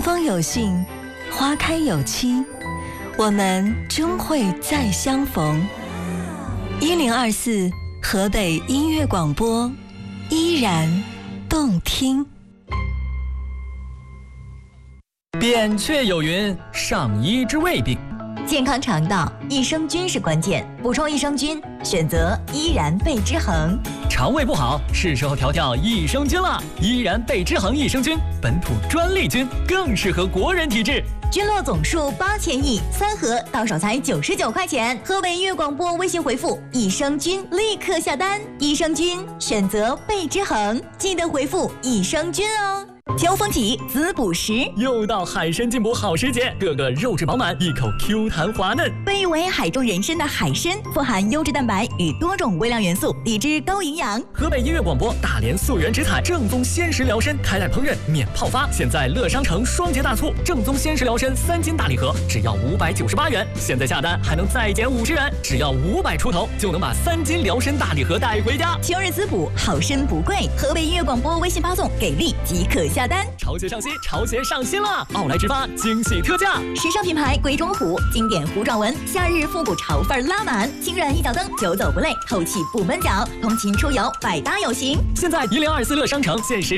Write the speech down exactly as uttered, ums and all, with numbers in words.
风有信，花开有期，我们终会再相逢。一零二四河北音乐广播，依然动听。 扁鹊有云：上医之未病。 健康肠道，益生菌是关键，补充益生菌，选择依然贝之恒。 肠胃不好，是时候调调益生菌了。依然贝之恒益生菌，本土专利菌，更适合国人体质。 菌落总数八千亿，三盒到手才九十九块钱。河北音乐广播微信回复益生菌，立刻下单。益生菌选择贝之恒，记得回复益生菌哦。秋风起，滋补时， 又到海参进补好时节，个个肉质饱满，一口 Q 弹滑嫩。 被誉为海中人参的海参，富含优质蛋白与多种微量元素，理智高营养。 河北音乐广播大连溯源植采正宗鲜食疗参，开袋烹饪免泡发，现在乐商城双节大促，正宗鲜食疗参三斤大礼盒只要五百九十八元，现在下单还能再减五十元，只要五百出头就能把三斤疗参大礼盒带回家。 秋日滋补，好参不贵。河北音乐广播微信发送给力即可下单。 潮鞋上新，潮鞋上新了！奥莱直发惊喜特价， 时尚品牌鬼冢虎，经典糊状纹，夏日复古潮范拉满，轻软一脚蹬，久走不累，透气不闷脚，通勤出游百搭有型。 现在一零二四乐商城限时